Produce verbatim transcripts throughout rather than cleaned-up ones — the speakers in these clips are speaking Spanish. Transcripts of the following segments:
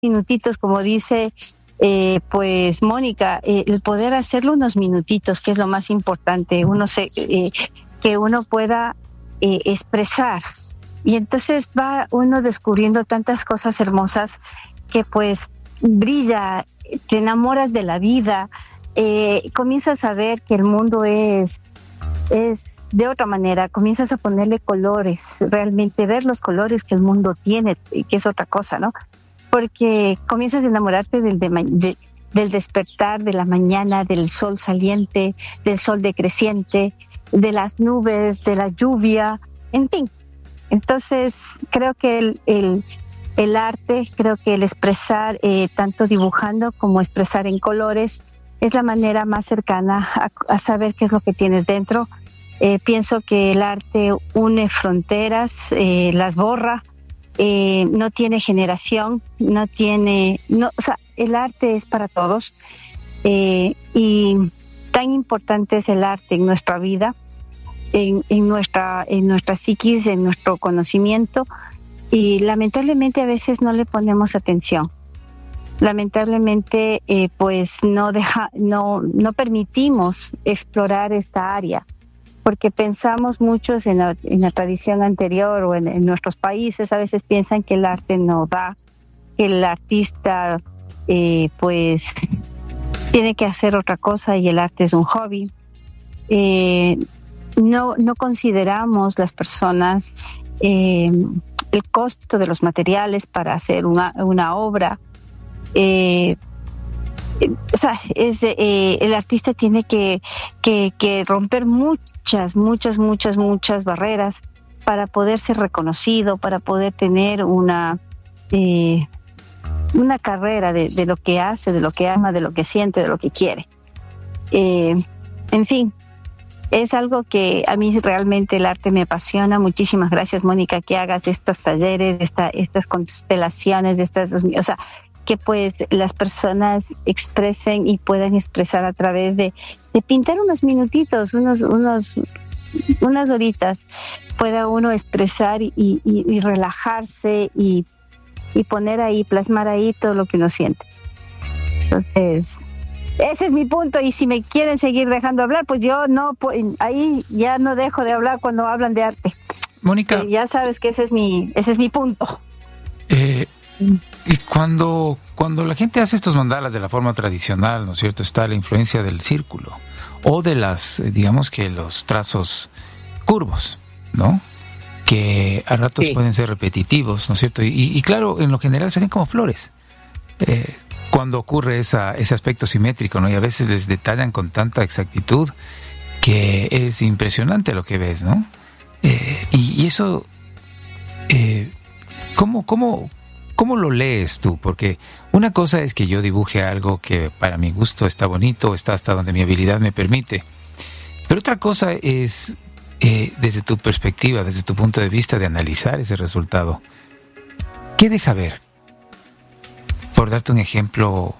minutitos, como dice eh, pues Mónica, eh, el poder hacerlo unos minutitos, que es lo más importante, uno se, eh, que uno pueda eh, expresar. Y entonces va uno descubriendo tantas cosas hermosas que pues brilla, te enamoras de la vida, eh, comienzas a ver que el mundo es, es de otra manera, comienzas a ponerle colores, realmente ver los colores que el mundo tiene, que es otra cosa, ¿no? Porque comienzas a enamorarte del, de, de, del despertar de la mañana, del sol saliente, del sol decreciente, de las nubes, de la lluvia, en fin. Entonces, creo que el, el, el arte, creo que el expresar, eh, tanto dibujando como expresar en colores, es la manera más cercana a, a saber qué es lo que tienes dentro. Eh, pienso que el arte une fronteras, eh, las borra, eh, no tiene generación, no tiene... no, o sea, el arte es para todos, eh, y tan importante es el arte en nuestra vida, En, en nuestra en nuestra psiquis, en nuestro conocimiento, y lamentablemente a veces no le ponemos atención. Lamentablemente eh, pues no deja no no permitimos explorar esta área, porque pensamos muchos en la, en la tradición anterior o en, en nuestros países, a veces piensan que el arte no da, que el artista eh, pues tiene que hacer otra cosa y el arte es un hobby. Eh, No, no consideramos las personas eh, el costo de los materiales para hacer una, una obra. Eh, o sea, es, eh, el artista tiene que, que, que romper muchas, muchas, muchas, muchas barreras para poder ser reconocido, para poder tener una, eh, una carrera de, de lo que hace, de lo que ama, de lo que siente, de lo que quiere. Eh, en fin. Es algo que a mí realmente el arte me apasiona. Muchísimas gracias, Mónica, que hagas estos talleres, esta, estas constelaciones, estas, o sea, que pues las personas expresen y puedan expresar a través de, de pintar unos minutitos, unos, unos, unas horitas, pueda uno expresar y, y, y relajarse y, y poner ahí, plasmar ahí todo lo que uno siente. Entonces, ese es mi punto, y si me quieren seguir dejando hablar, pues yo no, pues, ahí ya no dejo de hablar cuando hablan de arte. Mónica, eh, ya sabes que ese es mi, ese es mi punto. Eh, y cuando, cuando la gente hace estos mandalas de la forma tradicional, ¿no es cierto? Está la influencia del círculo o de las, digamos que los trazos curvos, ¿no? Que a ratos sí pueden ser repetitivos, ¿no es cierto? Y, y claro, en lo general se ven como flores. Eh, cuando ocurre esa, ese aspecto simétrico, ¿no? Y a veces les detallan con tanta exactitud que es impresionante lo que ves, ¿no? Eh, y, y eso, eh, ¿cómo, cómo, ¿cómo lo lees tú? Porque una cosa es que yo dibuje algo que para mi gusto está bonito, está hasta donde mi habilidad me permite. Pero otra cosa es, eh, desde tu perspectiva, desde tu punto de vista, de analizar ese resultado. ¿Qué deja ver? Por darte un ejemplo,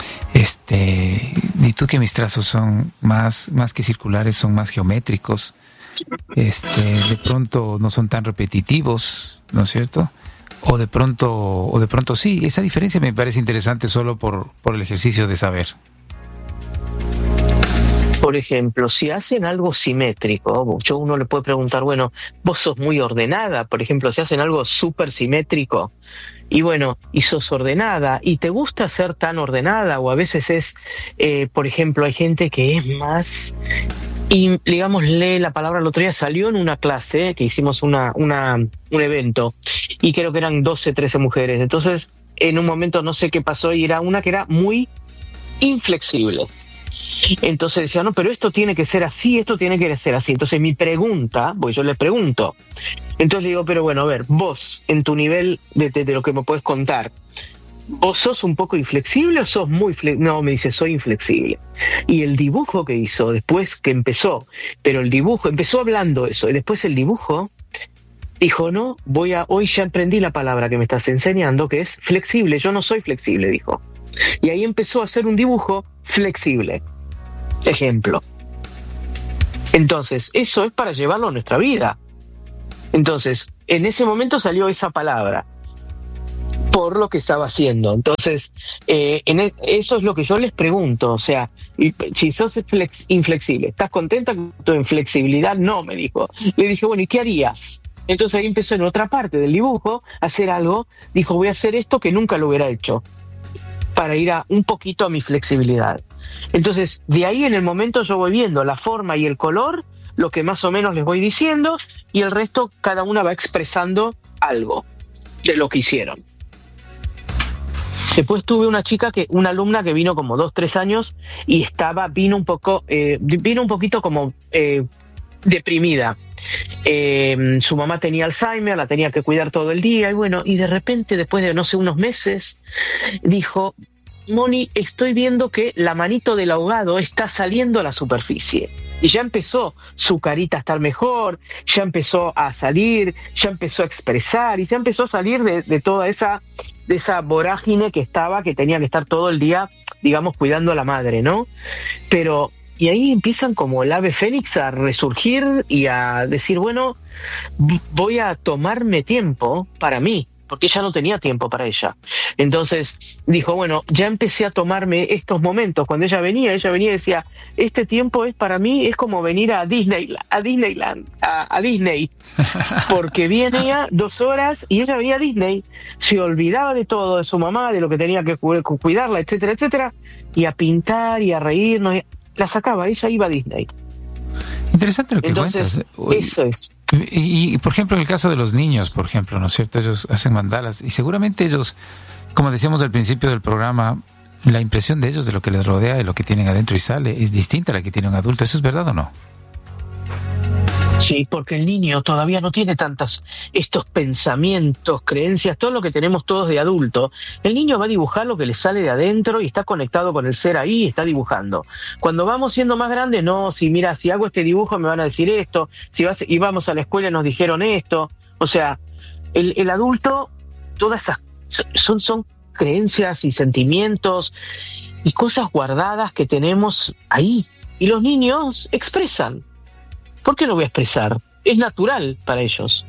este, y tú que mis trazos son más, más que circulares, son más geométricos, este, de pronto no son tan repetitivos, ¿no es cierto? O de pronto, o de pronto sí, esa diferencia me parece interesante solo por, por el ejercicio de saber. Por ejemplo, si hacen algo simétrico, yo uno le puede preguntar, bueno, vos sos muy ordenada, por ejemplo, si hacen algo súper simétrico, y bueno, y sos ordenada, y te gusta ser tan ordenada, o a veces es, eh, por ejemplo, hay gente que es más, y digamos, lee la palabra, el otro día salió en una clase, que hicimos una, una, un evento, y creo que eran doce, trece mujeres, entonces, en un momento no sé qué pasó, y era una que era muy inflexible. Entonces decía, no, pero esto tiene que ser así, esto tiene que ser así. Entonces mi pregunta, pues yo le pregunto, entonces le digo, pero bueno, a ver, vos, en tu nivel de, de, de lo que me puedes contar, ¿vos sos un poco inflexible o sos muy flexible? No, me dice, soy inflexible. Y el dibujo que hizo, después que empezó, pero el dibujo, empezó hablando eso, y después el dibujo, dijo, no, voy a, hoy ya aprendí la palabra que me estás enseñando, que es flexible, yo no soy flexible, dijo. Y ahí empezó a hacer un dibujo flexible. Ejemplo. Entonces, eso es para llevarlo a nuestra vida. Entonces, en ese momento salió esa palabra. por lo que estaba haciendo. Entonces, eh, en e- eso es lo que yo les pregunto, o sea, y- si sos flex- inflexible, ¿estás contenta con tu inflexibilidad? No, me dijo. Le dije, bueno, ¿y qué harías? Entonces ahí empezó en otra parte del dibujo a hacer algo, dijo, voy a hacer esto que nunca lo hubiera hecho, para ir a un poquito a mi flexibilidad. Entonces, de ahí en el momento yo voy viendo la forma y el color, lo que más o menos les voy diciendo, y el resto cada una va expresando algo de lo que hicieron. Después tuve una chica, que una alumna que vino como dos, tres años y estaba, vino un poco, eh, vino un poquito como eh, deprimida. Eh, su mamá tenía Alzheimer, la tenía que cuidar todo el día y bueno, y de repente después de no sé unos meses dijo, Moni, estoy viendo que la manito del ahogado está saliendo a la superficie. Y ya empezó su carita a estar mejor, ya empezó a salir, ya empezó a expresar y ya empezó a salir de, de toda esa, de esa vorágine que estaba, que tenía que estar todo el día, digamos, cuidando a la madre, ¿no? Pero, y ahí empiezan como el ave fénix a resurgir y a decir, bueno, voy a tomarme tiempo para mí, porque ella no tenía tiempo para ella. Entonces dijo, bueno, ya empecé a tomarme estos momentos. Cuando ella venía, ella venía y decía, este tiempo es para mí, es como venir a Disney, a Disneyland, a, a Disney, porque venía dos horas y ella venía a Disney, se olvidaba de todo, de su mamá, de lo que tenía que cu- cuidarla, etcétera, etcétera, y a pintar y a reírnos, y la sacaba, ella iba a Disney. Interesante lo que Entonces, cuentas. eso es. Y, y, por ejemplo, en el caso de los niños, por ejemplo, ¿no es cierto? Ellos hacen mandalas y seguramente ellos, como decíamos al principio del programa, la impresión de ellos de lo que les rodea, de lo que tienen adentro y sale, es distinta a la que tiene un adulto. ¿Eso es verdad o no? Sí, porque el niño todavía no tiene tantos estos pensamientos, creencias, todo lo que tenemos todos de adulto. El niño va a dibujar lo que le sale de adentro y está conectado con el ser ahí y está dibujando. Cuando vamos siendo más grandes, no, si mira, si hago este dibujo me van a decir esto, si vas, íbamos a la escuela y nos dijeron esto. O sea, el, el adulto, todas esas son, son creencias y sentimientos y cosas guardadas que tenemos ahí. Y los niños expresan. ¿Por qué no voy a expresar? Es natural para ellos.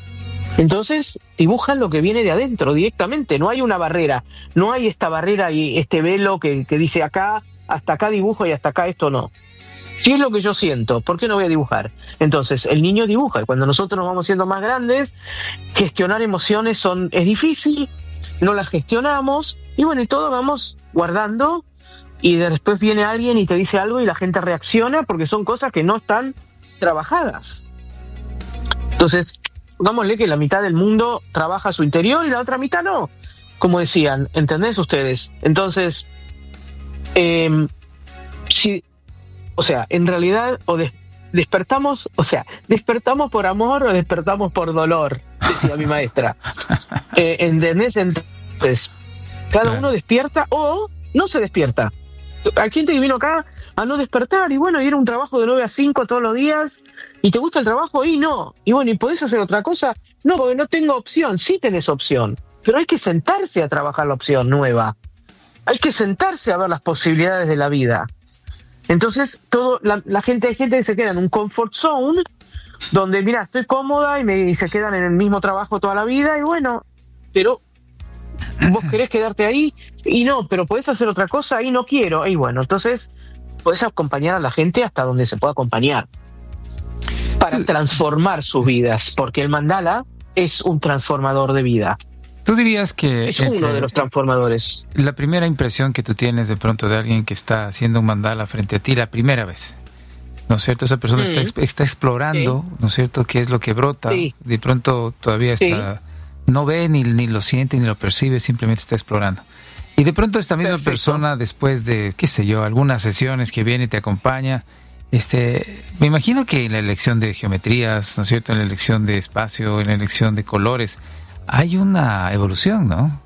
Entonces dibujan lo que viene de adentro directamente, no hay una barrera, no hay esta barrera y este velo que, que dice acá, hasta acá dibujo y hasta acá esto no. Si es lo que yo siento, ¿por qué no voy a dibujar? Entonces el niño dibuja y cuando nosotros nos vamos siendo más grandes, gestionar emociones son, es difícil, no las gestionamos y bueno, y todo vamos guardando y después viene alguien y te dice algo y la gente reacciona porque son cosas que no están trabajadas. Entonces, pongámosle que la mitad del mundo trabaja su interior y la otra mitad no, como decían, ¿entendés ustedes? Entonces, eh, si, o sea, en realidad o des, despertamos, o sea, despertamos por amor o despertamos por dolor, decía mi maestra. Eh, ¿Entendés? Entonces, cada uno despierta o no se despierta. Hay gente que vino acá a no despertar y bueno, y era un trabajo de nueve a cinco todos los días y te gusta el trabajo y no, y bueno, ¿y podés hacer otra cosa? No, porque no tengo opción. Sí tenés opción, pero hay que sentarse a trabajar la opción nueva, hay que sentarse a ver las posibilidades de la vida. Entonces todo la, la gente, hay gente que se queda en un comfort zone donde mira, estoy cómoda y, me, y se quedan en el mismo trabajo toda la vida y bueno, pero vos querés quedarte ahí y no, pero podés hacer otra cosa y no quiero, y bueno, entonces podés acompañar a la gente hasta donde se pueda acompañar para transformar sus vidas, porque el mandala es un transformador de vida. Tú dirías que es uno de los transformadores. La primera impresión que tú tienes de pronto de alguien que está haciendo un mandala frente a ti la primera vez, ¿no es cierto? Esa persona mm. está, está explorando, sí. ¿no es cierto? ¿Qué es lo que brota? Sí. De pronto todavía está... Sí. No ve, ni, ni lo siente, ni lo percibe, simplemente está explorando. Y de pronto esta misma Perfecto. persona, después de, qué sé yo, algunas sesiones que viene y te acompaña, este, me imagino que en la elección de geometrías, ¿no es cierto?, en la elección de espacio, en la elección de colores, hay una evolución, ¿no?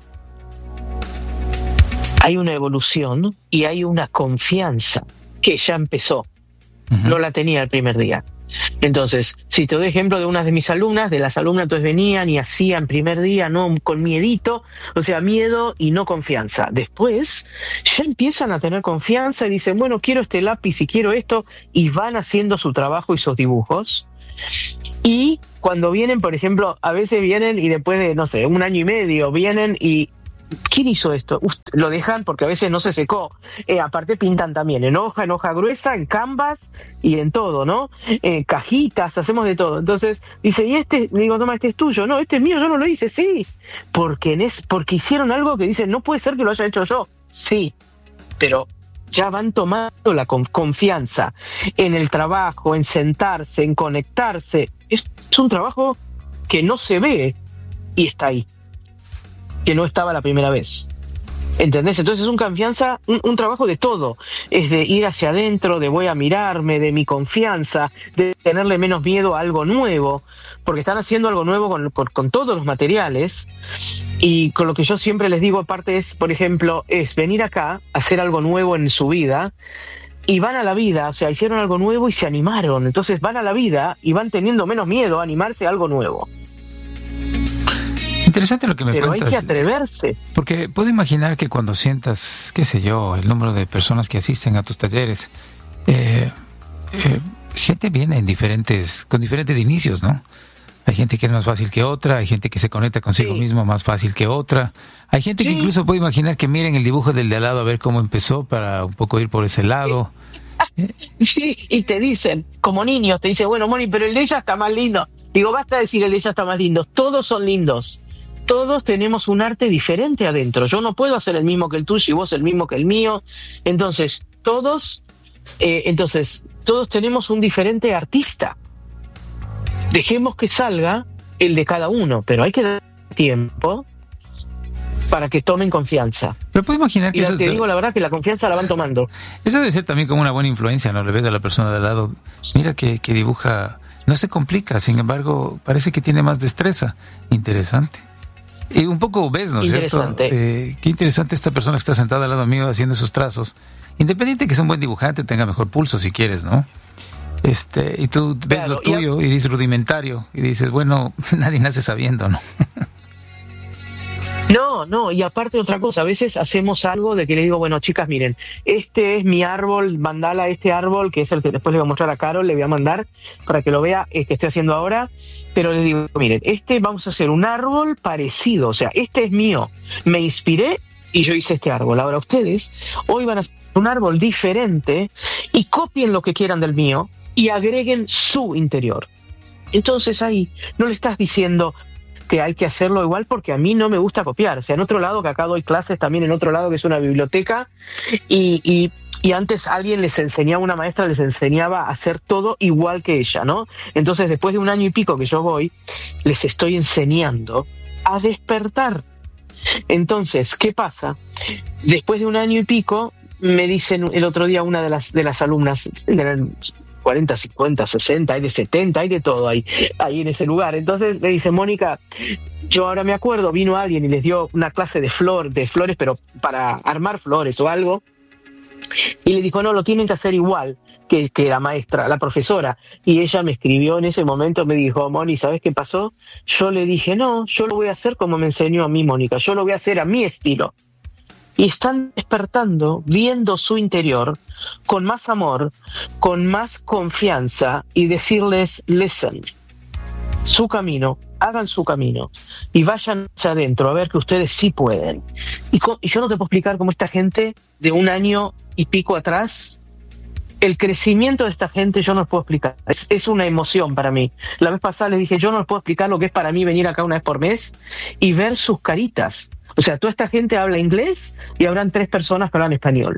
Hay una evolución y hay una confianza que ya empezó. Uh-huh. No la tenía el primer día. Entonces, si te doy ejemplo de unas de mis alumnas, de las alumnas entonces venían y hacían primer día, no, con miedito, o sea, miedo y no confianza. Después ya empiezan a tener confianza y dicen, bueno, quiero este lápiz y quiero esto, y van haciendo su trabajo y sus dibujos. Y cuando vienen, por ejemplo, a veces vienen y después de, no sé, un año y medio, vienen y ¿quién hizo esto? Uf, lo dejan porque a veces no se secó. Eh, aparte pintan también en hoja, en hoja gruesa, en canvas y en todo, ¿no? Eh, cajitas, hacemos de todo. Entonces dice, ¿y este? Le digo, toma, este es tuyo. No, este es mío, yo no lo hice. Sí, porque, en es, porque hicieron algo que dicen, no puede ser que lo haya hecho yo. Sí, pero ya van tomando la con- confianza en el trabajo, en sentarse, en conectarse. Es, es un trabajo que no se ve y está ahí, que no estaba la primera vez. ¿Entendés? Entonces es un confianza, un, un trabajo de todo. Es de ir hacia adentro, de voy a mirarme, de mi confianza, de tenerle menos miedo a algo nuevo, porque están haciendo algo nuevo con, con, con todos los materiales. Y con lo que yo siempre les digo, aparte es, por ejemplo, es venir acá, hacer algo nuevo en su vida, y van a la vida, o sea, hicieron algo nuevo y se animaron. Entonces van a la vida y van teniendo menos miedo a animarse a algo nuevo. Interesante lo que me Pero cuentas. hay que atreverse. Porque puedo imaginar que cuando sientas, qué sé yo, el número de personas que asisten a tus talleres, eh, eh, gente viene en diferentes, con diferentes inicios, ¿no? Hay gente que es más fácil que otra, hay gente que se conecta consigo Sí. mismo más fácil que otra. Hay gente Sí. que incluso puede imaginar que miren el dibujo del de al lado a ver cómo empezó para un poco ir por ese lado. Sí, y te dicen, como niños, te dicen, bueno, Moni, pero el de ella está más lindo. Digo, basta decir el de ella está más lindo. Todos son lindos. Todos tenemos un arte diferente adentro. Yo no puedo hacer el mismo que el tuyo y vos el mismo que el mío. Entonces, todos, eh, entonces, todos tenemos un diferente artista. Dejemos que salga el de cada uno, pero hay que dar tiempo para que tomen confianza. Pero puedo imaginar que Y eso... te digo la verdad que la confianza la van tomando. Eso debe ser también como una buena influencia, ¿no? Le ves a la persona de al lado, mira que, que dibuja, no se complica, sin embargo, parece que tiene más destreza. Interesante. Y un poco ves, ¿no es cierto? Interesante. Eh, qué interesante esta persona que está sentada al lado mío haciendo esos trazos. Independiente que sea un buen dibujante, tenga mejor pulso si quieres, ¿no? Este, y tú ves Claro, lo tuyo y, a... y dices rudimentario, y dices, bueno, nadie nace sabiendo, ¿no? No, no, y aparte otra cosa, a veces hacemos algo de que le digo, bueno, chicas, miren, este es mi árbol, mandala este árbol, que es el que después le voy a mostrar a Carol, le voy a mandar para que lo vea, eh, que estoy haciendo ahora, pero les digo, miren, este vamos a hacer un árbol parecido, o sea, este es mío, me inspiré y yo hice este árbol. Ahora ustedes hoy van a hacer un árbol diferente y copien lo que quieran del mío y agreguen su interior. Entonces ahí no le estás diciendo que hay que hacerlo igual porque a mí no me gusta copiar. O sea, en otro lado, que acá doy clases también en otro lado que es una biblioteca, y, y, y antes alguien les enseñaba, una maestra les enseñaba a hacer todo igual que ella, ¿no? Entonces, después de un año y pico que yo voy, les estoy enseñando a despertar. Entonces, ¿qué pasa? Después de un año y pico, me dicen el otro día una de las, de las alumnas, de cuarenta, cincuenta, sesenta, hay de setenta, hay de todo ahí, ahí en ese lugar. Entonces le dice, Mónica, yo ahora me acuerdo, vino alguien y les dio una clase de flor, de flores, pero para armar flores o algo, y le dijo, no, lo tienen que hacer igual que, que la maestra, la profesora. Y ella me escribió en ese momento, me dijo, Moni, ¿sabes qué pasó? Yo le dije, no, yo lo voy a hacer como me enseñó a mí Mónica, yo lo voy a hacer a mi estilo. Y están despertando, viendo su interior con más amor, con más confianza, y decirles, listen, su camino, hagan su camino y vayan hacia adentro a ver que ustedes sí pueden. Y, co- y yo no te puedo explicar cómo esta gente de un año y pico atrás, el crecimiento de esta gente yo no les puedo explicar. Es, es una emoción para mí. La vez pasada les dije, yo no les puedo explicar lo que es para mí venir acá una vez por mes y ver sus caritas. O sea, toda esta gente habla inglés y habrán tres personas que hablan español.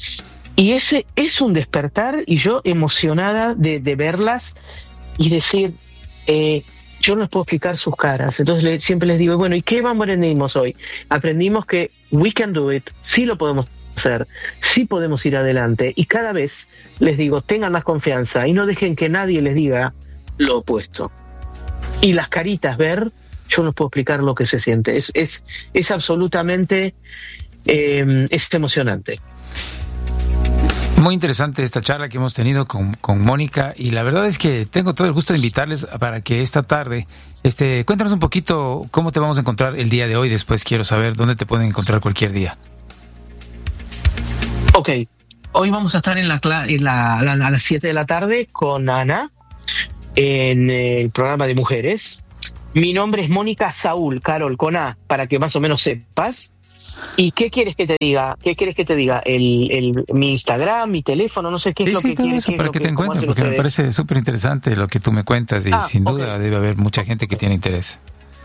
Y ese es un despertar, y yo emocionada de, de verlas y decir, eh, yo no les puedo explicar sus caras. Entonces le, siempre les digo, bueno, ¿y qué aprendimos hoy? Aprendimos que we can do it, sí lo podemos hacer, sí podemos ir adelante. Y cada vez les digo, tengan más confianza y no dejen que nadie les diga lo opuesto. Y las caritas, ver, yo no puedo explicar lo que se siente. Es, es, es absolutamente, eh, es emocionante. Muy interesante esta charla que hemos tenido con, con Mónica, y la verdad es que tengo todo el gusto de invitarles para que esta tarde, este, cuéntanos un poquito cómo te vamos a encontrar el día de hoy. Después quiero saber dónde te pueden encontrar cualquier día. Ok, hoy vamos a estar en la, en la, la a las siete de la tarde con Ana en el programa de mujeres. Mi nombre es Mónica Saúl, Carol, con A, para que más o menos sepas. ¿Y qué quieres que te diga? ¿Qué quieres que te diga? El, el, mi Instagram, mi teléfono, no sé qué es sí, lo sí, que todo quieres. eso para que te encuentren, porque ustedes? Me parece súper interesante lo que tú me cuentas, y ah, sin okay. duda debe haber mucha gente que tiene interés.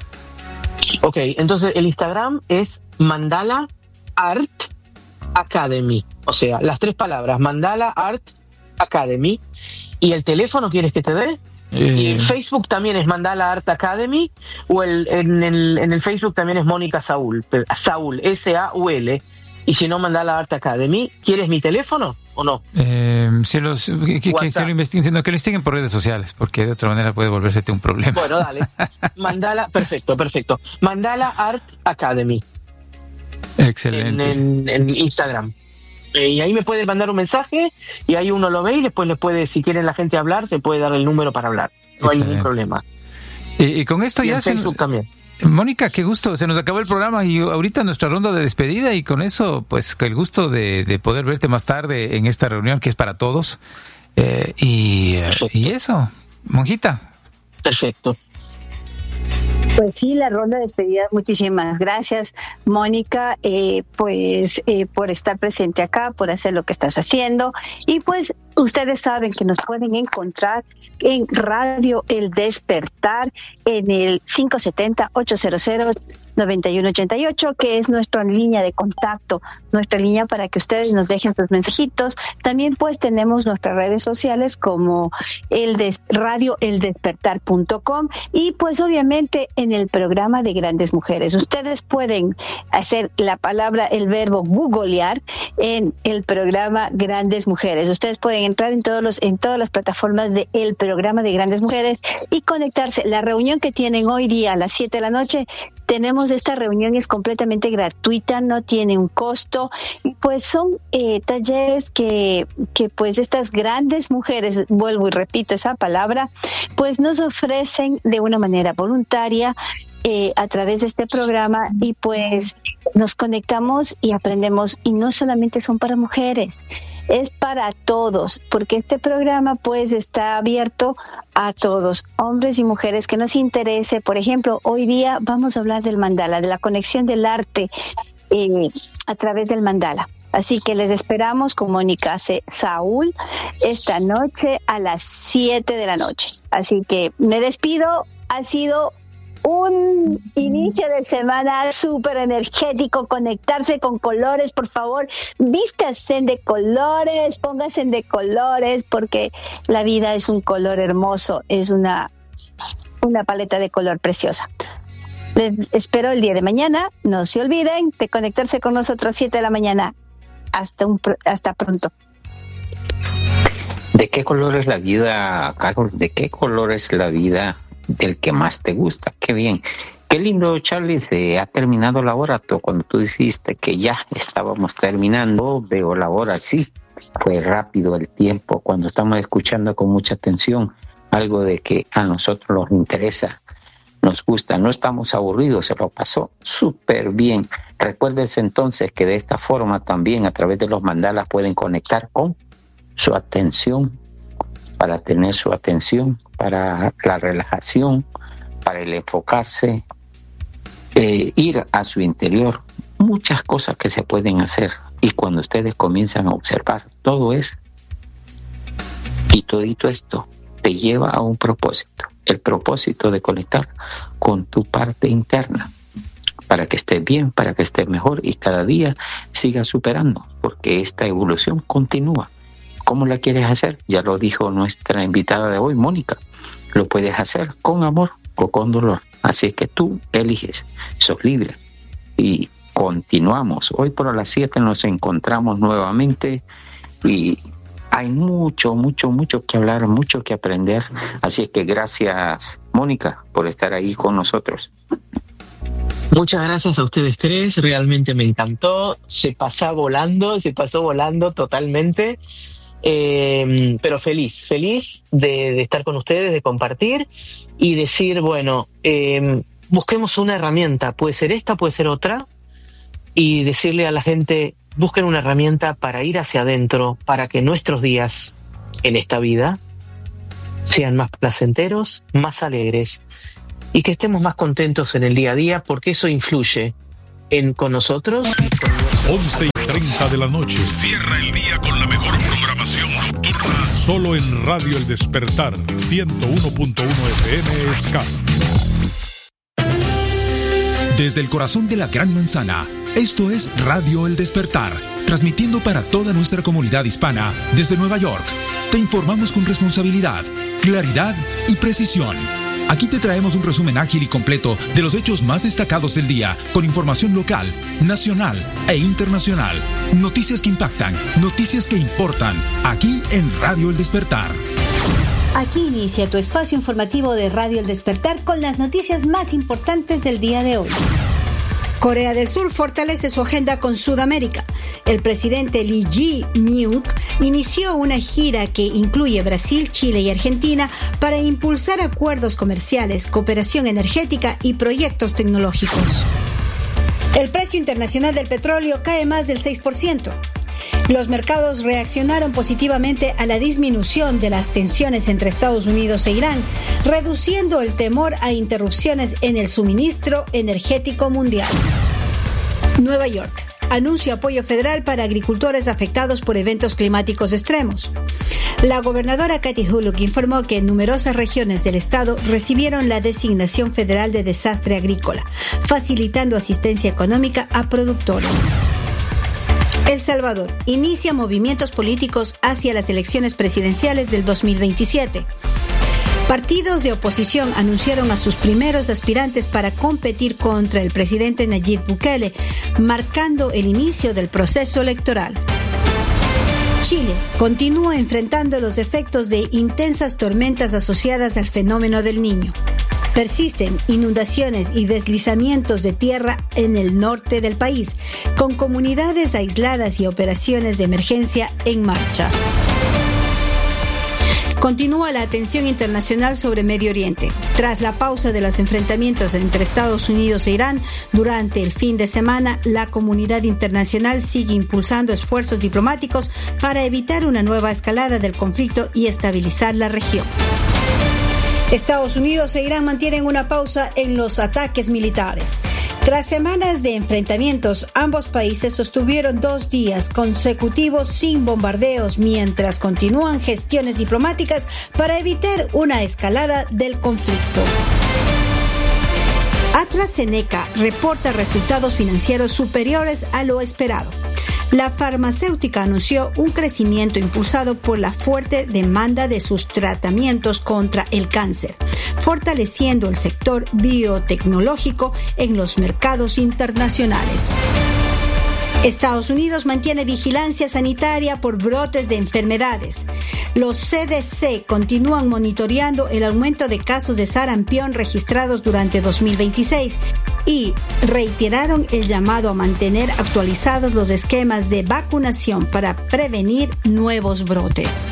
Ok, entonces el Instagram es Mandala Art Academy, o sea, las tres palabras, Mandala Art Academy. ¿Y el teléfono quieres que te dé? Eh. Y el Facebook también es Mandala Art Academy, o el, en, el, en el Facebook también es Mónica Saúl, Saúl, S A U L, y si no, Mandala Art Academy. ¿Quieres mi teléfono o no? Eh, si los, que, que, que, lo investiguen, no, que lo investiguen por redes sociales, porque de otra manera puede volvérsete un problema. Bueno, dale. Mandala, perfecto, perfecto. Mandala Art Academy. Excelente. En, en, en Instagram. Eh, y ahí me pueden mandar un mensaje, y ahí uno lo ve, y después le puede, si quieren la gente hablar, se puede dar el número para hablar. No Excelente. Hay ningún problema. Y, y con esto y ya en se... Facebook también. Mónica, qué gusto, se nos acabó el programa y ahorita nuestra ronda de despedida, y con eso, pues, el gusto de, de poder verte más tarde en esta reunión que es para todos. Eh, y, y eso, monjita. Perfecto. Pues sí, la ronda de despedida. Muchísimas gracias, Mónica, eh, pues eh, por estar presente acá, por hacer lo que estás haciendo. Y pues ustedes saben que nos pueden encontrar en Radio El Despertar en el cinco siete cero, ocho cero cero, nueve uno ocho ocho, que es nuestra línea de contacto, nuestra línea para que ustedes nos dejen sus mensajitos. También pues tenemos nuestras redes sociales como el des, radio el despertar punto com, y pues obviamente en el programa de Grandes Mujeres. Ustedes pueden hacer la palabra, el verbo googlear en el programa Grandes Mujeres. Ustedes pueden entrar en todos los en todas las plataformas de el programa de Grandes Mujeres y conectarse. La reunión que tienen hoy día a las siete de la noche, tenemos esta reunión, es completamente gratuita, no tiene un costo, pues son eh, talleres que, que pues estas grandes mujeres, vuelvo y repito esa palabra, pues nos ofrecen de una manera voluntaria eh, a través de este programa, y pues nos conectamos y aprendemos, y no solamente son para mujeres, es para todos, porque este programa pues está abierto a todos, hombres y mujeres que nos interese. Por ejemplo, hoy día vamos a hablar del mandala, de la conexión del arte eh, a través del mandala. Así que les esperamos con Mónica Saúl esta noche a las siete de la noche. Así que me despido, ha sido un inicio de semana súper energético, conectarse con colores, por favor, vístanse de colores, pónganse de colores, porque la vida es un color hermoso, es una, una paleta de color preciosa. Les espero el día de mañana, no se olviden de conectarse con nosotros siete de la mañana. Hasta, un, hasta pronto. ¿De qué color es la vida, Carol? ¿De qué color es la vida del que más te gusta? Qué bien. Qué lindo, Charlie, se ha terminado la hora. Cuando tú dijiste que ya estábamos terminando, veo la hora, sí, fue rápido el tiempo. Cuando estamos escuchando con mucha atención algo de que a nosotros nos interesa, nos gusta, no estamos aburridos, se lo pasó súper bien. Recuérdense entonces que de esta forma también a través de los mandalas pueden conectar con su atención, para tener su atención, para la relajación, para el enfocarse, eh, ir a su interior, muchas cosas que se pueden hacer. Y cuando ustedes comienzan a observar todo eso y todito esto te lleva a un propósito, el propósito de conectar con tu parte interna, para que estés bien, para que estés mejor y cada día sigas superando, porque esta evolución continúa. ¿Cómo la quieres hacer? Ya lo dijo nuestra invitada de hoy, Mónica. Lo puedes hacer con amor o con dolor. Así es que tú eliges, sos libre. Y continuamos. Hoy por las siete nos encontramos nuevamente y hay mucho, mucho, mucho que hablar, mucho que aprender. Así es que gracias, Mónica, por estar ahí con nosotros. Muchas gracias a ustedes tres, realmente me encantó, se pasó volando, se pasó volando totalmente, eh, pero feliz, feliz de, de estar con ustedes, de compartir y decir, bueno, eh, busquemos una herramienta, puede ser esta, puede ser otra, y decirle a la gente, busquen una herramienta para ir hacia adentro, para que nuestros días en esta vida sean más placenteros, más alegres, y que estemos más contentos en el día a día, porque eso influye en con nosotros. once y treinta de la noche. Cierra el día con la mejor programación nocturna. Solo en Radio El Despertar, ciento uno punto uno F M Ska. Desde el corazón de la Gran Manzana, esto es Radio El Despertar, transmitiendo para toda nuestra comunidad hispana desde Nueva York. Te informamos con responsabilidad, claridad y precisión. Aquí te traemos un resumen ágil y completo de los hechos más destacados del día, con información local, nacional e internacional. Noticias que impactan, noticias que importan, aquí en Radio El Despertar. Aquí inicia tu espacio informativo de Radio El Despertar con las noticias más importantes del día de hoy. Corea del Sur fortalece su agenda con Sudamérica. El presidente Lee Jae-myung inició una gira que incluye Brasil, Chile y Argentina para impulsar acuerdos comerciales, cooperación energética y proyectos tecnológicos. El precio internacional del petróleo cae más del seis por ciento. Los mercados reaccionaron positivamente a la disminución de las tensiones entre Estados Unidos e Irán, reduciendo el temor a interrupciones en el suministro energético mundial. Nueva York anuncia apoyo federal para agricultores afectados por eventos climáticos extremos. La gobernadora Kathy Hochul informó que numerosas regiones del estado recibieron la designación federal de desastre agrícola, facilitando asistencia económica a productores. El Salvador inicia movimientos políticos hacia las elecciones presidenciales del dos mil veintisiete. Partidos de oposición anunciaron a sus primeros aspirantes para competir contra el presidente Nayib Bukele, marcando el inicio del proceso electoral. Chile continúa enfrentando los efectos de intensas tormentas asociadas al fenómeno del Niño. Persisten inundaciones y deslizamientos de tierra en el norte del país, con comunidades aisladas y operaciones de emergencia en marcha. Continúa la atención internacional sobre Medio Oriente. Tras la pausa de los enfrentamientos entre Estados Unidos e Irán durante el fin de semana, la comunidad internacional sigue impulsando esfuerzos diplomáticos para evitar una nueva escalada del conflicto y estabilizar la región. Estados Unidos e Irán mantienen una pausa en los ataques militares. Tras semanas de enfrentamientos, ambos países sostuvieron dos días consecutivos sin bombardeos mientras continúan gestiones diplomáticas para evitar una escalada del conflicto. AstraZeneca reporta resultados financieros superiores a lo esperado. La farmacéutica anunció un crecimiento impulsado por la fuerte demanda de sus tratamientos contra el cáncer, fortaleciendo el sector biotecnológico en los mercados internacionales. Estados Unidos mantiene vigilancia sanitaria por brotes de enfermedades. Los C D C continúan monitoreando el aumento de casos de sarampión registrados durante dos mil veintiséis y reiteraron el llamado a mantener actualizados los esquemas de vacunación para prevenir nuevos brotes.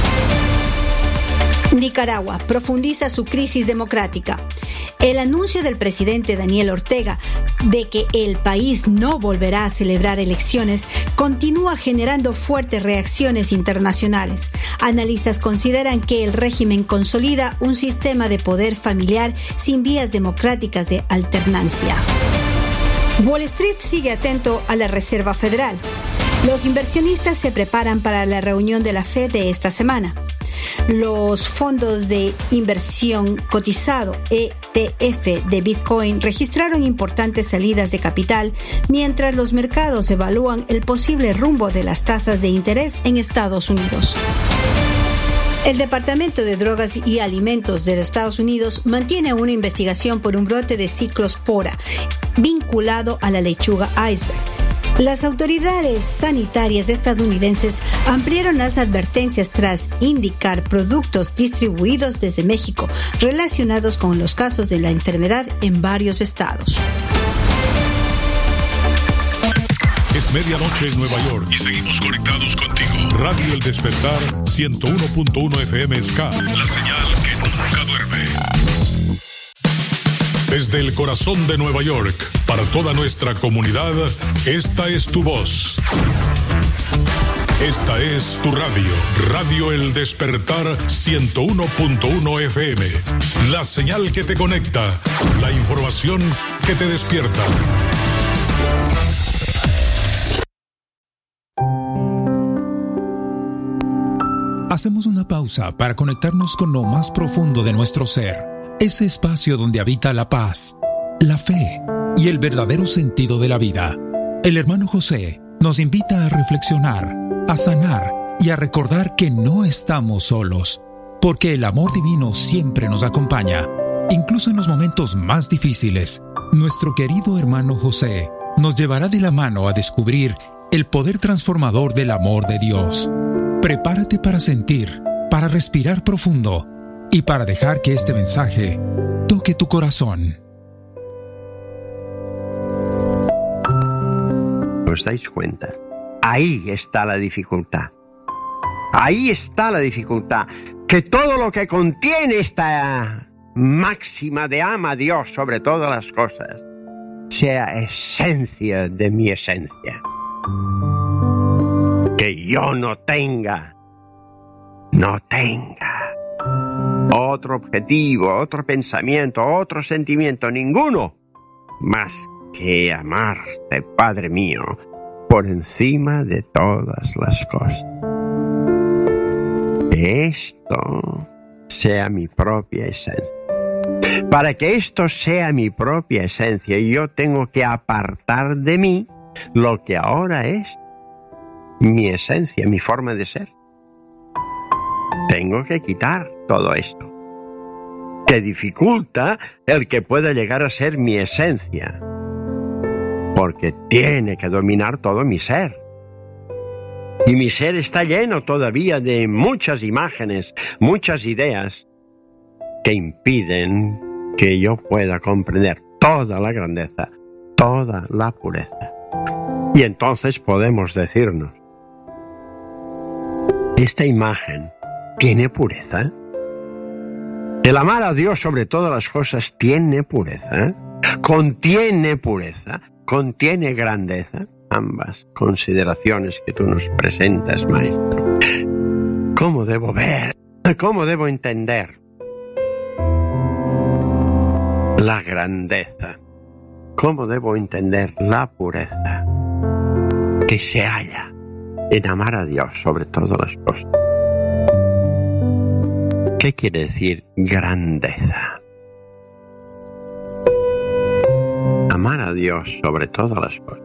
Nicaragua profundiza su crisis democrática. El anuncio del presidente Daniel Ortega de que el país no volverá a celebrar elecciones continúa generando fuertes reacciones internacionales. Analistas consideran que el régimen consolida un sistema de poder familiar sin vías democráticas de alternancia. Wall Street sigue atento a la Reserva Federal. Los inversionistas se preparan para la reunión de la Fed de esta semana. Los fondos de inversión cotizado E T F de Bitcoin registraron importantes salidas de capital mientras los mercados evalúan el posible rumbo de las tasas de interés en Estados Unidos. El Departamento de Drogas y Alimentos de los Estados Unidos mantiene una investigación por un brote de ciclospora vinculado a la lechuga iceberg. Las autoridades sanitarias estadounidenses ampliaron las advertencias tras indicar productos distribuidos desde México relacionados con los casos de la enfermedad en varios estados. Es medianoche en Nueva York y seguimos conectados contigo. Radio El Despertar ciento uno punto uno F M Ska, la señal que nunca duerme. Desde el corazón de Nueva York, para toda nuestra comunidad, esta es tu voz. Esta es tu radio, Radio El Despertar ciento uno punto uno F M. La señal que te conecta, la información que te despierta. Hacemos una pausa para conectarnos con lo más profundo de nuestro ser, ese espacio donde habita la paz, la fe y el verdadero sentido de la vida. El hermano José nos invita a reflexionar, a sanar y a recordar que no estamos solos, porque el amor divino siempre nos acompaña, incluso en los momentos más difíciles. Nuestro querido hermano José nos llevará de la mano a descubrir el poder transformador del amor de Dios. Prepárate para sentir, para respirar profundo y para dejar que este mensaje toque tu corazón. ¿Os dais cuenta? Ahí está la dificultad. Ahí está la dificultad. Que todo lo que contiene esta máxima de ama a Dios sobre todas las cosas sea esencia de mi esencia. Que yo no tenga, no tenga otro objetivo, otro pensamiento, otro sentimiento, ninguno, más que amarte, Padre mío, por encima de todas las cosas. Que esto sea mi propia esencia. Para que esto sea mi propia esencia, yo tengo que apartar de mí lo que ahora es mi esencia, mi forma de ser. Tengo que quitar todo esto que dificulta el que pueda llegar a ser mi esencia, porque tiene que dominar todo mi ser. Y mi ser está lleno todavía de muchas imágenes, muchas ideas que impiden que yo pueda comprender toda la grandeza, toda la pureza. Y entonces podemos decirnos, ¿esta imagen tiene pureza? El amar a Dios sobre todas las cosas tiene pureza, contiene pureza, contiene grandeza. Ambas consideraciones que tú nos presentas, maestro. ¿Cómo debo ver? ¿Cómo debo entender la grandeza? ¿Cómo debo entender la pureza que se halla en amar a Dios sobre todas las cosas? ¿Qué quiere decir grandeza? Amar a Dios sobre todas las cosas.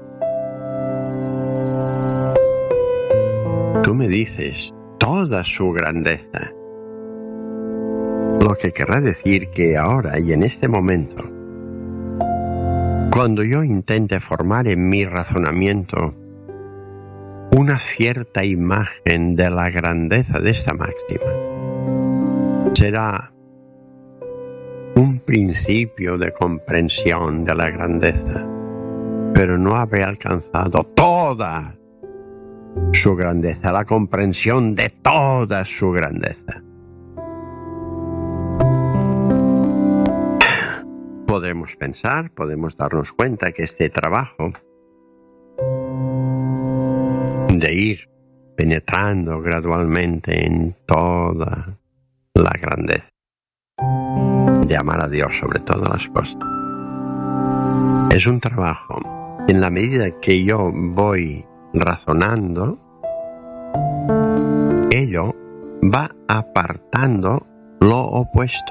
Tú me dices toda su grandeza, lo que querrá decir que ahora y en este momento, cuando yo intente formar en mi razonamiento una cierta imagen de la grandeza de esta máxima, será un principio de comprensión de la grandeza, pero no habré alcanzado toda su grandeza, la comprensión de toda su grandeza. Podemos pensar, podemos darnos cuenta que este trabajo de ir penetrando gradualmente en toda la grandeza, de amar a Dios sobre todas las cosas, es un trabajo en la medida que yo voy razonando, ello va apartando lo opuesto.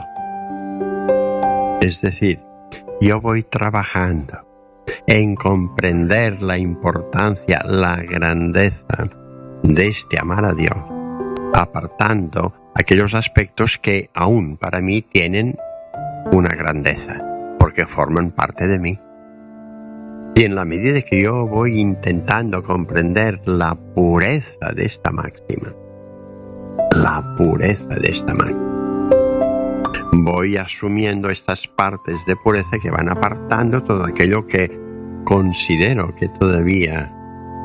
Es decir, yo voy trabajando en comprender la importancia, la grandeza de este amar a Dios, apartando aquellos aspectos que aún para mí tienen una grandeza, porque forman parte de mí. Y en la medida que yo voy intentando comprender la pureza de esta máxima, la pureza de esta máxima, voy asumiendo estas partes de pureza que van apartando todo aquello que considero que todavía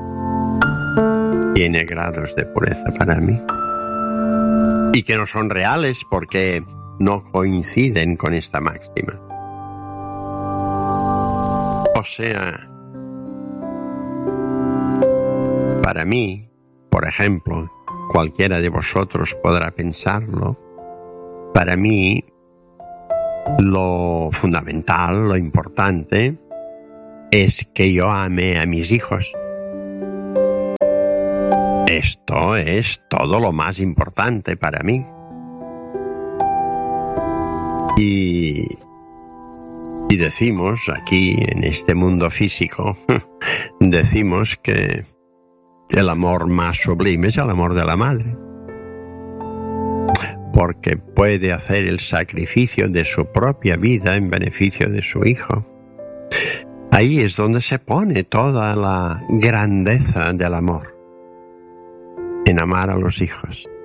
tiene grados de pureza para mí y que no son reales porque no coinciden con esta máxima. O sea, para mí, por ejemplo, cualquiera de vosotros podrá pensarlo, para mí lo fundamental, lo importante, es que yo ame a mis hijos. Esto es todo lo más importante para mí. Y, y decimos aquí en este mundo físico, decimos que el amor más sublime es el amor de la madre, porque puede hacer el sacrificio de su propia vida en beneficio de su hijo. Ahí es donde se pone toda la grandeza del amor, en amar a los hijos.